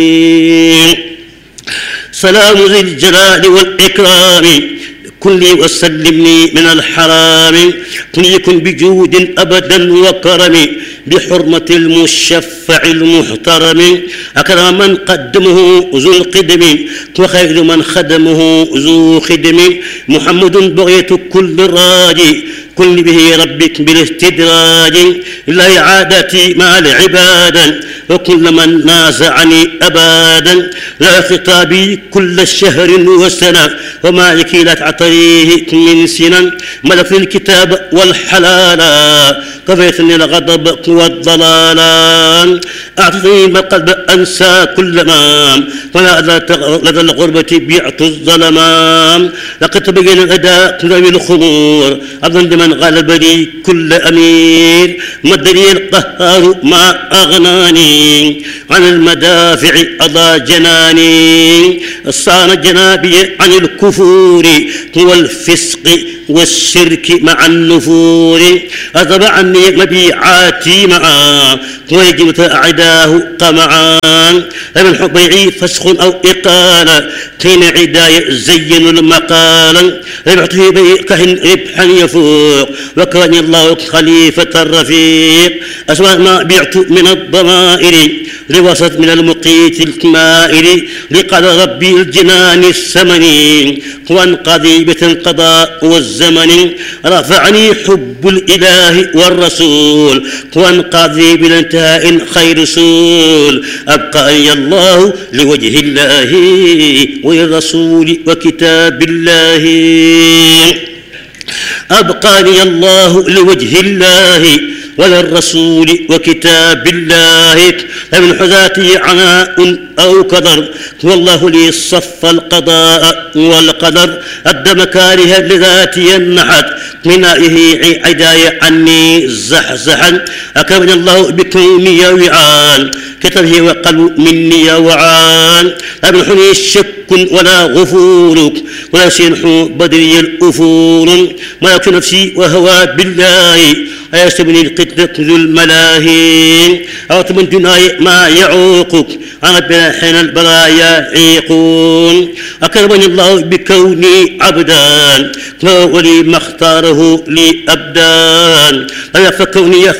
سلام ذي الجلال والإكرام كلي وسلمني من الحرام كن يكن بجود أبدا وكرم بحرمة المشفع المحترم أكرم من قدمه ذو القدم وخير من خدمه ذو خدم محمد بغية كل راجي كل به ربك بالاستدراج لا إعادتي مع العباد وكل من نازعني أبدا لا خطابي كل شهر وسنة ومالك لا تعطيه من سنة ملك الكتاب والحلال كفيتني الغضب والضلال أعطني ما قد أنسى كل ما فلا لدى الغربة بيعت الظلمان لقد تبين الأداء ذوي الخمور أظن من غلبني كل أمير مدني القهار ما أغناني عن المدافع أضى جناني صان جنابي عن الكفور والفسق والشرك مع النفور أذب عني مبيعاتي معا ويجمت أعداه قمعان فمن حبيعي فسخ أو إقالة كين عداية زين المقال ربحته بكهن ربحا يفوق وكان الله خليفة الرفيق أسوأ ما بعت من الضمائر لوسط من المقيت المائر لقد ربي الجنان الثمني وانقضي بالقضاء والزمن رفعني حب الإله والرسول وانقضي بالانتهاء خير رسول أبقى الله لوجه الله وللرسول وكتاب الله أبقاني الله لوجه الله وللرسول وكتاب الله فمن حذاتي عناء أو قدر والله لي صف القضاء والقدر أدى مكاره لذاتي النحت منائه عداية عني زحزحا أكرمني الله بكوني وعان كتبه وقلب مني وعان أبنحني شك ولا غفور ولا سينح بدري الأفور ملك نفسي وهوى بالله أيستبني القتل ذو الملاهي أعطب من دناي ما يعوقك أنا بلا حين البرايا عيقون أكرمني الله بكوني عبدا ولي ما اختاره لي أبدان فكوني